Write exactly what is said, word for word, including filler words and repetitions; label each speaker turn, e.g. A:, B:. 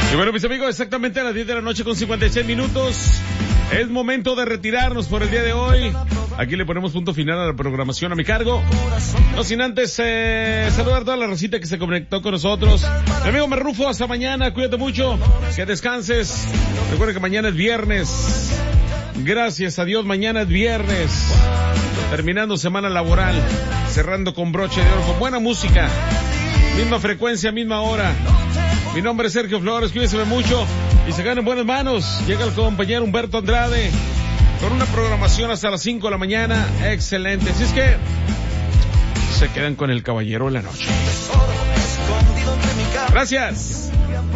A: Y bueno, mis amigos, exactamente a las diez de la noche con cincuenta y seis minutos. Es momento de retirarnos por el día de hoy. Aquí le ponemos punto final a la programación a mi cargo. No sin antes eh, saludar a toda la racita que se conectó con nosotros. Mi amigo Marrufo, hasta mañana. Cuídate mucho. Que descanses. Recuerda que mañana es viernes. Gracias a Dios, mañana es viernes. Terminando semana laboral. Cerrando con broche de oro, con buena música. Misma frecuencia, misma hora. Mi nombre es Sergio Flores, cuídense mucho y se quedan en buenas manos. Llega el compañero Humberto Andrade con una programación hasta las cinco de la mañana. Excelente. Así es que se quedan con el Caballero de la Noche. Gracias.